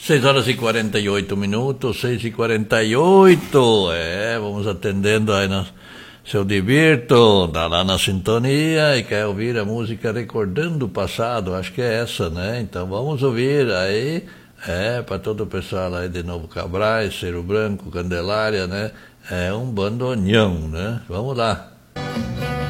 6h48, 6h48. Vamos atendendo aí no seu Divirto, tá lá na sintonia e quer ouvir a música Recordando o Passado, acho que é essa, né? Então vamos ouvir aí, para todo o pessoal aí de Novo Cabrais, Cerro Branco, Candelária, né? É um bandoneão, né? Vamos lá.